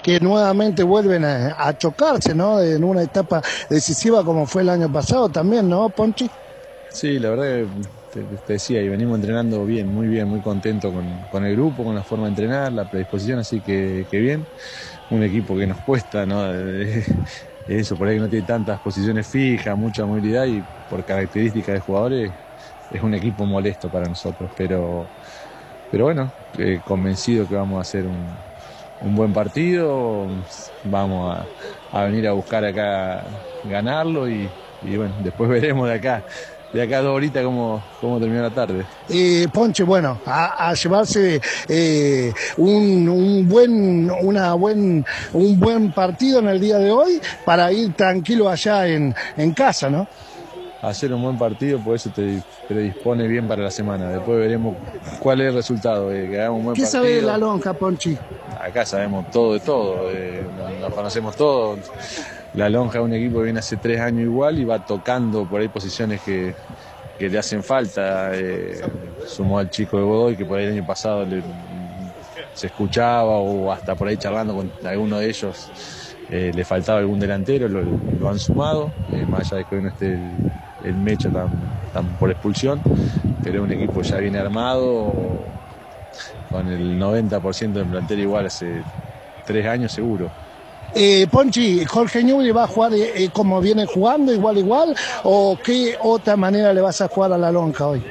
que nuevamente vuelven a chocarse, ¿no? En una etapa decisiva como fue el año pasado también, ¿no, Ponchi? Sí, la verdad que te decía, y venimos entrenando bien, muy contento con el grupo, con la forma de entrenar, la predisposición, así que bien. Un equipo que nos cuesta, ¿no? Eso, por ahí que no tiene tantas posiciones fijas, mucha movilidad y por características de jugadores es un equipo molesto para nosotros, pero bueno, convencido que vamos a hacer un buen partido, vamos a venir a buscar acá ganarlo y bueno, después veremos de acá a 2 horitas cómo termina la tarde. Ponche, bueno, a llevarse un buen partido en el día de hoy para ir tranquilo allá en casa, ¿no? Hacer un buen partido, por eso te predispone bien para la semana. Después veremos cuál es el resultado. Que hagamos un buen ¿Qué partido. sabe de la lonja, Ponchi? Acá sabemos todo de todo, nos conocemos todos. La Lonja es un equipo que viene hace 3 años igual y va tocando por ahí posiciones que le hacen falta. Sumó al chico de Godoy que por ahí el año pasado se escuchaba o hasta por ahí charlando con alguno de ellos le faltaba algún delantero, lo han sumado, más allá de que hoy no esté el Mecho tan por expulsión, pero es un equipo que ya viene armado con el 90% del plantel igual hace 3 años seguro. Ponchi, ¿Jorge Ñubri va a jugar como viene jugando, igual, o qué otra manera le vas a jugar a la Lonja hoy?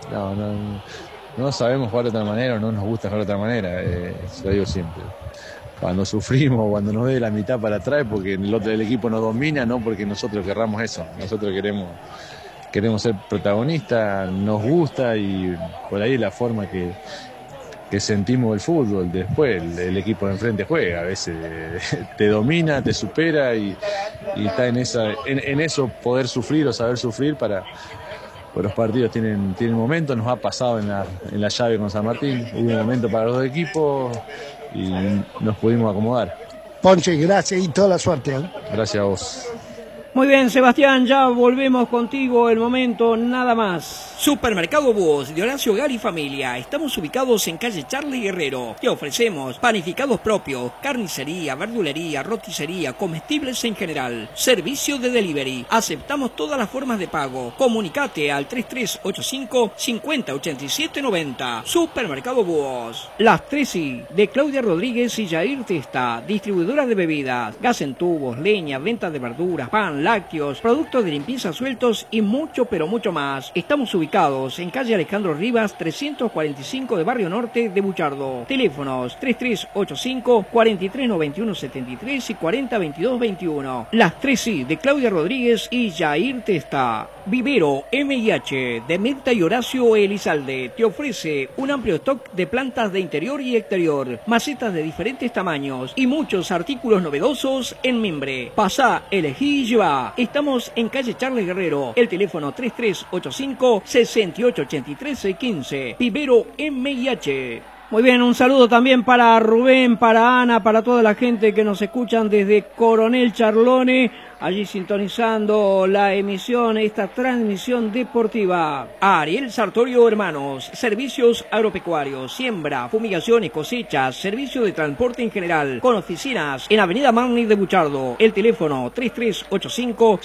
No sabemos jugar de otra manera o no nos gusta jugar de otra manera, lo digo siempre. Cuando sufrimos, cuando nos dé la mitad para atrás, porque el otro del equipo nos domina, no porque nosotros querramos eso. Nosotros queremos ser protagonistas, nos gusta y por ahí la forma que sentimos el fútbol. Después el equipo de enfrente juega, a veces te domina, te supera y está en eso poder sufrir o saber sufrir para... Pues los partidos tienen momentos, nos ha pasado en la llave con San Martín, hubo un momento para los dos equipos y nos pudimos acomodar. Ponche, gracias y toda la suerte. Gracias a vos. Muy bien, Sebastián, ya volvemos contigo, el momento nada más. Supermercado Búhos de Horacio Gar y Familia. Estamos ubicados en calle Charles Guerrero. Te ofrecemos panificados propios, carnicería, verdulería, roticería, comestibles en general. Servicio de delivery. Aceptamos todas las formas de pago. Comunicate al 3385 5087 90. Supermercado Búhos. Las 3i de Claudia Rodríguez y Jair Testa. Distribuidora de bebidas, gas en tubos, leña, venta de verduras, pan, lácteos, productos de limpieza sueltos y mucho pero mucho más. Estamos ubicados en calle Alejandro Rivas 345 de Barrio Norte de Buchardo. Teléfonos 3385 4391 73 y 4022 21. Las 3i de Claudia Rodríguez y Jair Testa. Vivero MIH de Mirta y Horacio Elizalde te ofrece un amplio stock de plantas de interior y exterior, macetas de diferentes tamaños y muchos artículos novedosos en mimbre. Pasá, elegí y lleva. Estamos en calle Charles Guerrero. El teléfono 3385 6883 15. Vivero MIH. Muy bien, un saludo también para Rubén, para Ana, para toda la gente que nos escuchan desde Coronel Charlone, allí sintonizando la emisión, esta transmisión deportiva. Ariel Sartorio Hermanos, servicios agropecuarios, siembra, fumigaciones, cosechas, servicio de transporte en general, con oficinas en Avenida Marnix de Buchardo. El teléfono 3385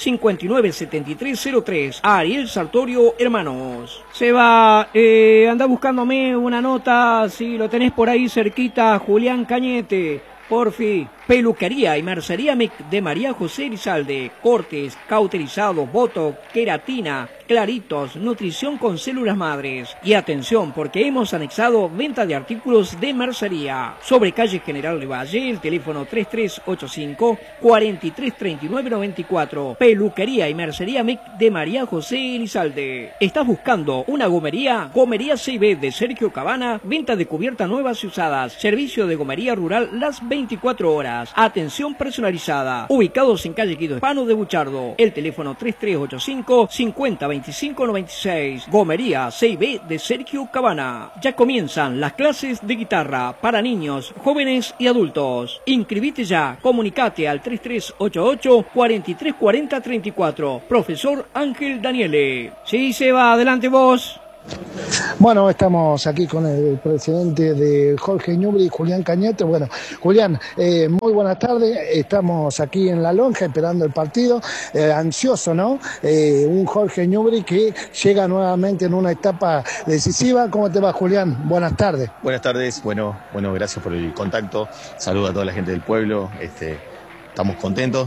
597303. Ariel Sartorio Hermanos. Seba, anda buscándome una nota, si lo tenés por ahí cerquita, Julián Cañete. Porfi, peluquería y mercería de María José Elizalde, cortes, cauterizados, botox, queratina, claritos, nutrición con células madres. Y atención, porque hemos anexado venta de artículos de mercería. Sobre calle General de Valle, el teléfono 3385 4339 94. Peluquería y mercería de María José Elizalde. ¿Estás buscando una gomería? Gomería CB de Sergio Cabana, venta de cubiertas nuevas y usadas, servicio de gomería rural las 24 horas. Atención personalizada. Ubicados en calle Guido Hispano de Buchardo. El teléfono 3385 5025 96. Gomería CB de Sergio Cabana. Ya comienzan las clases de guitarra para niños, jóvenes y adultos. Inscribite ya. Comunicate al 3388 4340 34. Profesor Ángel Daniele. Sí, Seba, adelante vos. Bueno, estamos aquí con el presidente de Jorge Ñubri, Julián Cañete. Bueno, Julián, muy buenas tardes. Estamos aquí en la lonja esperando el partido, ansioso, ¿no? Un Jorge Ñubri que llega nuevamente en una etapa decisiva. ¿Cómo te va, Julián? Buenas tardes. Buenas tardes, bueno, gracias por el contacto. Saludo a toda la gente del pueblo. Estamos contentos.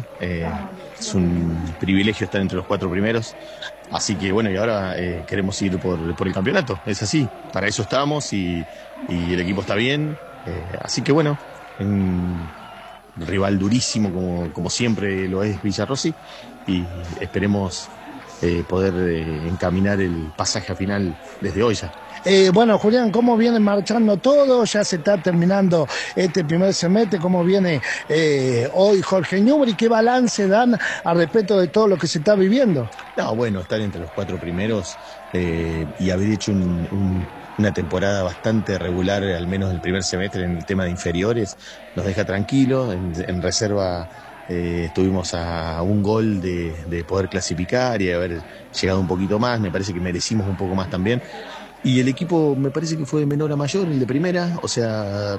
Es un privilegio estar entre los 4 primeros. Así que bueno, y ahora queremos ir por el campeonato. Es así, para eso estamos y el equipo está bien. Así que bueno, un rival durísimo como siempre lo es Villarrossi, y esperemos poder encaminar el pasaje a final desde hoy ya. Bueno, Julián, ¿cómo viene marchando todo? Ya se está terminando este primer semestre. ¿Cómo viene hoy Jorge Ñubri? ¿Qué balance dan al respecto de todo lo que se está viviendo? No, bueno, estar entre los 4 primeros y haber hecho una temporada bastante regular, al menos el primer semestre en el tema de inferiores, nos deja tranquilos. En reserva estuvimos a un gol de poder clasificar y haber llegado un poquito más. Me parece que merecimos un poco más también. Y el equipo me parece que fue de menor a mayor, el de primera, o sea,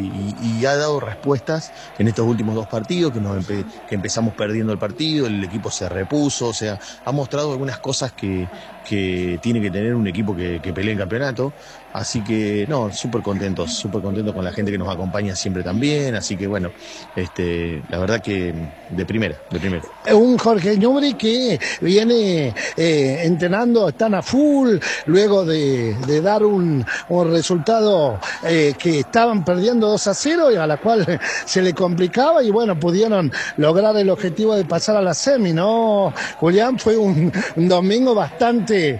y ha dado respuestas en estos últimos 2 partidos, que empezamos perdiendo el partido, el equipo se repuso, o sea, ha mostrado algunas cosas que tiene que tener un equipo que pelee el campeonato. Así que, no, súper contentos con la gente que nos acompaña siempre también. Así que, bueno, la verdad que de primera. Un Jorge Ñubri que viene entrenando, están a full, luego de dar un resultado que estaban perdiendo 2-0 y a la cual se le complicaba, y bueno, pudieron lograr el objetivo de pasar a la semi, ¿no, Julián? Fue un domingo bastante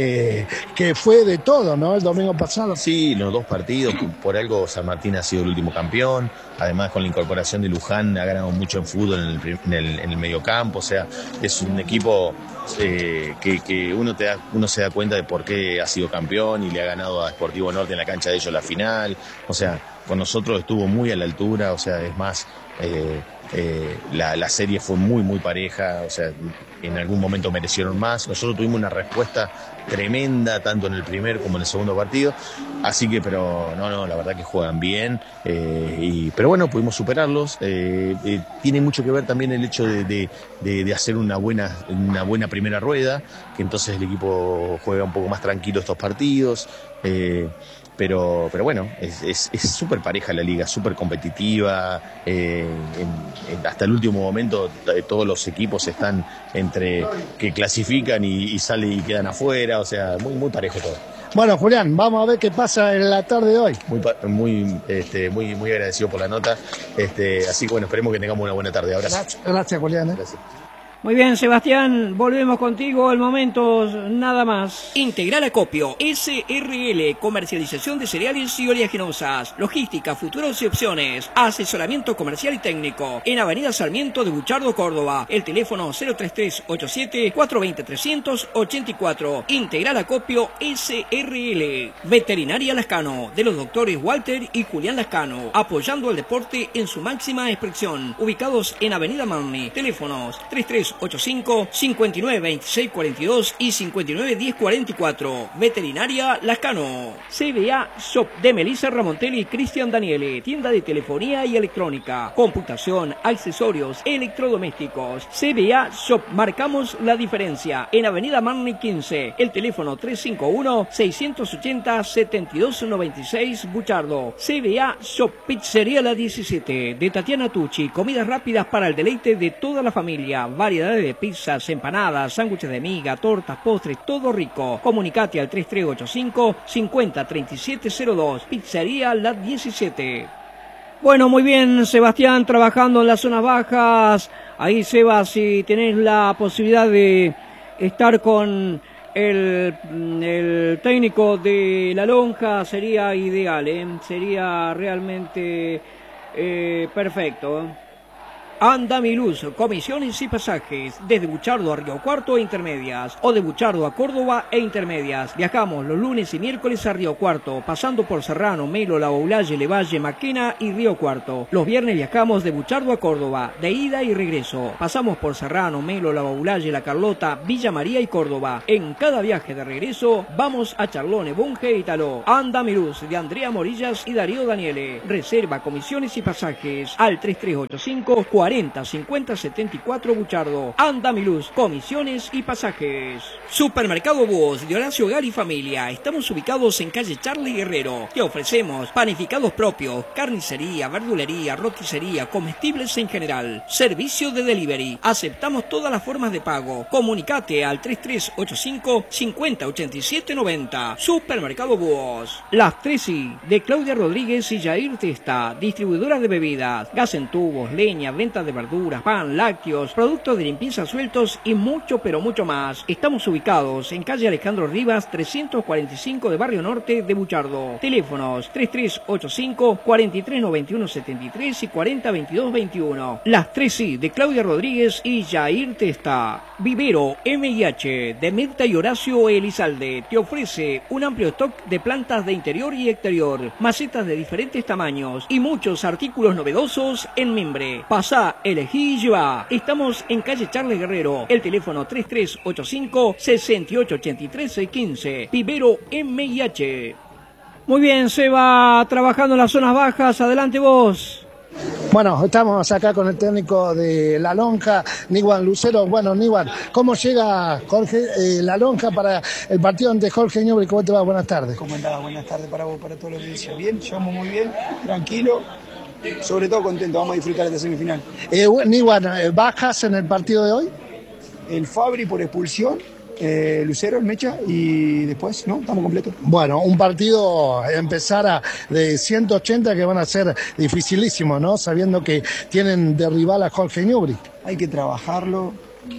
que fue de todo, ¿no? El domingo pasado. Sí, los 2 partidos, por algo San Martín ha sido el último campeón. Además, con la incorporación de Luján ha ganado mucho en fútbol en el mediocampo. O sea, es un equipo que uno se da cuenta de por qué ha sido campeón y le ha ganado a Sportivo Norte en la cancha de ellos la final. O sea, con nosotros estuvo muy a la altura. O sea, es más, la serie fue muy pareja. O sea, en algún momento merecieron más. Nosotros tuvimos una respuesta tremenda, tanto en el primer como en el segundo partido. Así que, pero no, la verdad que juegan bien. Pero bueno, pudimos superarlos. Tiene mucho que ver también el hecho de hacer una buena primera rueda, que entonces el equipo juega un poco más tranquilo estos partidos. Pero bueno, es súper pareja la liga, súper competitiva. Hasta el último momento todos los equipos están entre que clasifican y salen y quedan afuera. O sea, muy parejo todo. Bueno, Julián, vamos a ver qué pasa en la tarde de hoy. Muy agradecido por la nota. Así que bueno, esperemos que tengamos una buena tarde. Abrazo. Gracias, Julián. Gracias. Muy bien, Sebastián, volvemos contigo, el momento nada más. Integral Acopio, SRL, comercialización de cereales y oleaginosas, logística, futuros y opciones, asesoramiento comercial y técnico, en Avenida Sarmiento de Buchardo, Córdoba, el teléfono 033-87-420-384, Integral Acopio, SRL, Veterinaria Lascano, de los doctores Walter y Julián Lascano, apoyando al deporte en su máxima expresión, ubicados en Avenida Marni, teléfonos 3385-592642 y 591044. Veterinaria Lascano. CBA Shop de Melissa Ramontelli y Cristian Daniele. Tienda de telefonía y electrónica, computación, accesorios, electrodomésticos. CBA Shop. Marcamos la diferencia. En Avenida Marni 15. El teléfono 351-680-7296 Buchardo. CBA Shop. Pizzería La 17. De Tatiana Tucci. Comidas rápidas para el deleite de toda la familia. Variedades de pizzas, empanadas, sándwiches de miga, tortas, postres, todo rico. Comunicate al 3385-503702. Pizzería La 17. Bueno, muy bien, Sebastián, trabajando en las zonas bajas. Ahí, Seba, si tenés la posibilidad de estar con el técnico de la lonja, sería ideal, sería realmente perfecto. Andamiluz, comisiones y pasajes, desde Buchardo a Río Cuarto e Intermedias, o de Buchardo a Córdoba e Intermedias. Viajamos los lunes y miércoles a Río Cuarto, pasando por Serrano, Melo, La Boulaye, Levalle, Maquena y Río Cuarto. Los viernes viajamos de Buchardo a Córdoba, de ida y regreso. Pasamos por Serrano, Melo, La Boulaye, La Carlota, Villa María y Córdoba. En cada viaje de regreso, vamos a Charlone, Bunge y Taló. Andamiluz, de Andrea Morillas y Darío Daniele. Reserva, comisiones y pasajes al 3385 40 50 74 Buchardo. Andamiluz, comisiones y pasajes. Supermercado Búhos de Horacio Gari Familia. Estamos ubicados en calle Charles Guerrero. Te ofrecemos panificados propios, carnicería, verdulería, roticería, comestibles en general. Servicio de delivery. Aceptamos todas las formas de pago. Comunicate al 3385 50 87 90. Supermercado Búhos. Las 3i de Claudia Rodríguez y Jair Testa. Distribuidora de bebidas, gas en tubos, leña, venta de verduras, pan, lácteos, productos de limpieza sueltos y mucho pero mucho más. Estamos ubicados en calle Alejandro Rivas 345 de Barrio Norte de Buchardo. Teléfonos 3385 4391 73 y 4022 21. Las 3i de Claudia Rodríguez y Jair Testa. Vivero MIH de Mirta y Horacio Elizalde te ofrece un amplio stock de plantas de interior y exterior, macetas de diferentes tamaños y muchos artículos novedosos en mimbre. Pasá, elegí y lleva. Estamos en calle Charles Guerrero. El teléfono 3385 6883 15. Vivero MIH. Muy bien, Seba, trabajando en las zonas bajas. Adelante vos. Bueno, estamos acá con el técnico de La Lonja, Niwan Lucero. Bueno, Niwan, ¿cómo llega Jorge La Lonja para el partido ante Jorge Ñubri? ¿Cómo te va? Buenas tardes. ¿Cómo andás? Buenas tardes para vos, para todos los que dicen. Bien, llevamos muy bien, tranquilo, sobre todo contento. Vamos a disfrutar de esta semifinal. Niwan, ¿bajas en el partido de hoy? El Fabri por expulsión, Lucero, el Mecha, y después, ¿no? Estamos completos. Bueno, un partido de 180 que van a ser dificilísimos, ¿no? Sabiendo que tienen de rival a Jorge Ñubri. Hay que trabajarlo.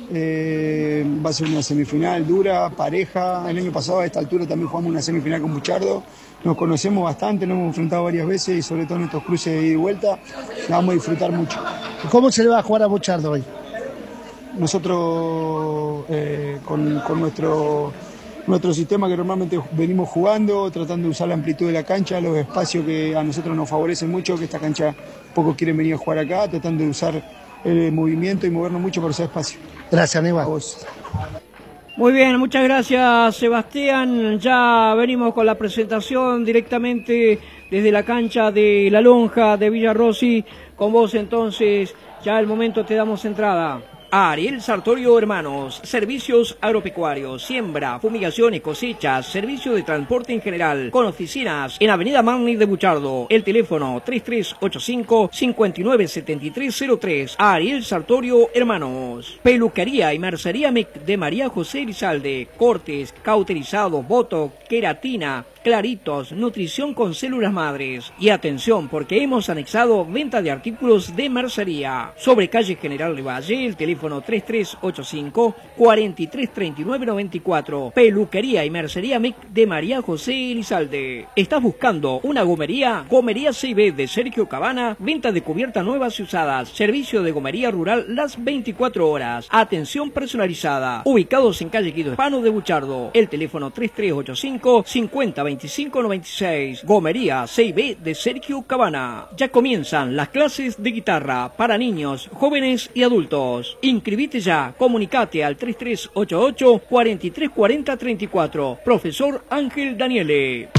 Va a ser una semifinal dura, pareja. El año pasado a esta altura también jugamos una semifinal con Buchardo. Nos conocemos bastante, nos hemos enfrentado varias veces y sobre todo en estos cruces de ida y vuelta. La vamos a disfrutar mucho. ¿Cómo se le va a jugar a Buchardo hoy? Nosotros con nuestro sistema que normalmente venimos jugando, tratando de usar la amplitud de la cancha, los espacios que a nosotros nos favorecen mucho, que esta cancha pocos quieren venir a jugar acá, tratando de usar el movimiento y movernos mucho por ese espacio. Gracias, Aníbal. Muy bien, muchas gracias, Sebastián. Ya venimos con la presentación directamente desde la cancha de La Lonja de Villarrossi. Con vos entonces, ya el momento te damos entrada. Ariel Sartorio Hermanos, servicios agropecuarios, siembra, fumigaciones, cosechas, servicio de transporte en general, con oficinas en Avenida Marney de Buchardo. El teléfono 3385-597303. Ariel Sartorio Hermanos. Peluquería y mercería de María José Elizalde. Cortes, cauterizados, botox, queratina, claritos, nutrición con células madres. Y atención, porque hemos anexado venta de artículos de mercería. Sobre calle General Levalle, el teléfono 3385-433994. Peluquería y mercería de María José Elizalde. ¿Estás buscando una gomería? Gomería C&B de Sergio Cabana. Venta de cubiertas nuevas y usadas. Servicio de gomería rural las 24 horas. Atención personalizada. Ubicados en calle Guido Hispano de Buchardo. El teléfono 3385-502596. Gomería C&B de Sergio Cabana. Ya comienzan las clases de guitarra para niños, jóvenes y adultos. Inscribite ya, comunicate al 3388 434034. Profesor Ángel Daniele.